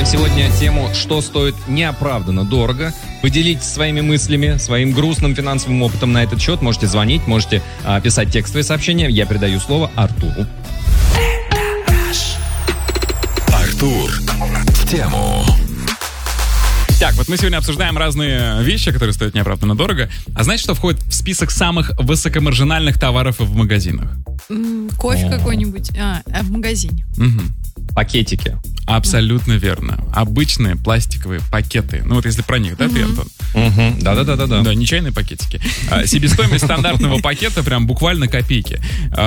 Обсуждаем сегодня тему, что стоит неоправданно дорого. Поделитесь своими мыслями, своим грустным финансовым опытом на этот счет. Можете звонить, можете писать текстовые сообщения. Я передаю слово Артуру. Артур в тему. Так, вот мы сегодня обсуждаем разные вещи, которые стоят неоправданно дорого. А знаете, что входит в список самых высокомаржинальных товаров в магазинах? Кофе какой-нибудь. В магазине. Пакетики. Абсолютно верно. Обычные пластиковые пакеты. Ну вот если про них, да, ты, Антон? Да. Да, не чайные пакетики. Себестоимость стандартного пакета прям буквально копейки.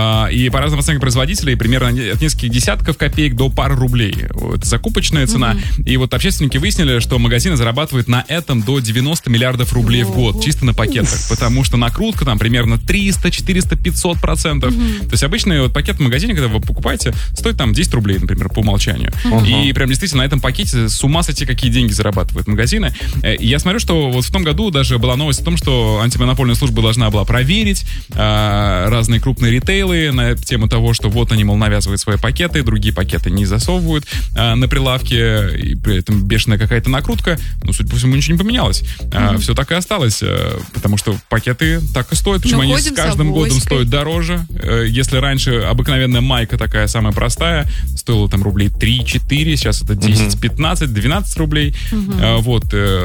И по разным оценкам производителей примерно от нескольких десятков копеек до пары рублей. Вот закупочная цена. И вот общественники выяснили, что магазины зарабатывают на этом до 90 миллиардов рублей в год, чисто на пакетах. Потому что накрутка там примерно 300, 400, 500%. То есть обычный вот пакет в магазине, когда вы покупаете, стоит там 10 рублей, например, по умолчанию. И прям действительно на этом пакете с ума сойти, какие деньги зарабатывают магазины. И я смотрю, что вот в том году даже была новость о том, что антимонопольная служба должна была проверить разные крупные ритейлы на тему того, что вот они, мол, навязывают свои пакеты, другие пакеты не засовывают на прилавке, и при этом бешеная какая-то накрутка. Ну, судя по всему, ничего не поменялось. Все так и осталось, потому что пакеты так и стоят. Причем они с каждым годом стоят дороже. Если раньше обыкновенная майка такая самая простая стоила там рублей 3-4, сейчас это 10, 15, 12 рублей. Вот.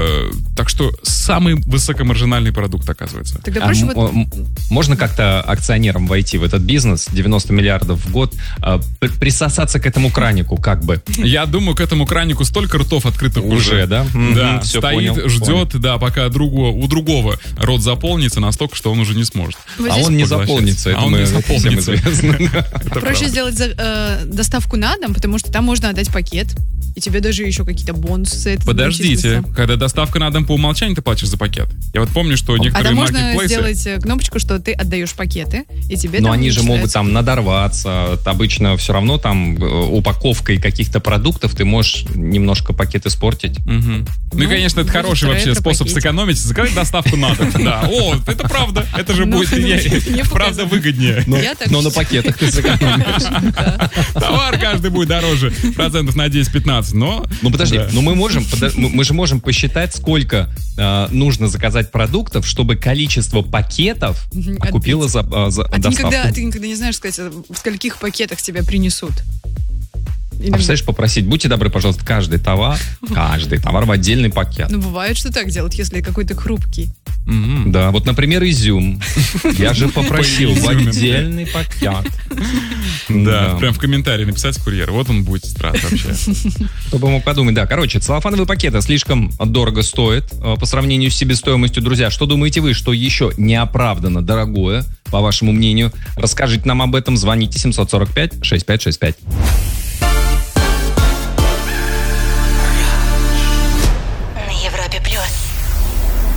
Так что самый высокомаржинальный продукт, оказывается. Тогда проще можно как-то акционерам войти в этот бизнес, 90 миллиардов в год, присосаться к этому кранику, как бы? Я думаю, к этому кранику столько ртов открытых уже, да? Да, все стоит, понял, ждет, да, пока у другого рот заполнится настолько, что он уже не сможет. А он не заполнится, это мы всем известно. Проще сделать доставку на дом, потому что там можно отдать пакет, и тебе даже еще какие-то бонусы. Подождите, когда доставка на дом по умолчанию, ты платишь за пакет. Я вот помню, что некоторые маркетплейсы... можно сделать кнопочку, что ты отдаешь пакеты, и тебе но там они же могут там надорваться. Обычно все равно там упаковкой каких-то продуктов ты можешь немножко пакет испортить. Ну и, конечно, это хороший вообще способ сэкономить. Заказать доставку на дом. Да. О, это правда. Это же будет правда выгоднее. Но на пакетах ты сэкономишь. Товар каждый будет дороже процентов на 10-15. Но подожди, но мы же можем посчитать, сколько нужно заказать продуктов, чтобы количество пакетов окупило за доставку. Ты никогда не знаешь, сказать, в скольких пакетах тебя принесут. Представляешь, попросить, будьте добры, пожалуйста, каждый товар в отдельный пакет. Ну, бывает, что так делать, если какой-то хрупкий. Да, вот, например, изюм. Я же попросил в отдельный пакет. Да, прям в комментарии написать курьер. Вот он будет рад вообще. Кто бы мог подумать, да. Короче, целлофановые пакеты слишком дорого стоят по сравнению с себестоимостью. Друзья, что думаете вы, что еще неоправданно дорогое, по вашему мнению? Расскажите нам об этом. Звоните 745-6565.